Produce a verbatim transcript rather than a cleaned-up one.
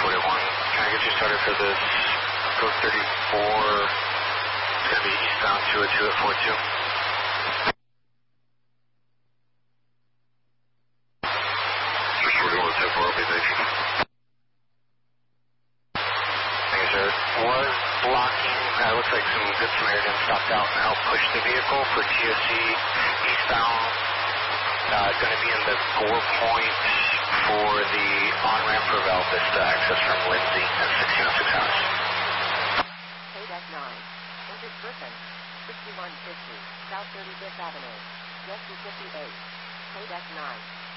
one. Can I get you started for this code thirty-four? It's going to be eastbound two oh two at four two. Sure, we're going to four, okay, thank you. Thank you, sir. Was blocking, uh, looks like some Good Samaritan stopped out and helped push the vehicle for T S C eastbound. Uh, going to be in the Gore Point for the on-ramp for Val Vista access from Lindsay at sixteen oh six hours. K nine, entered Griffin, sixty-one fifty, South thirty-fifth Avenue, Rescue fifty-eight, K nine.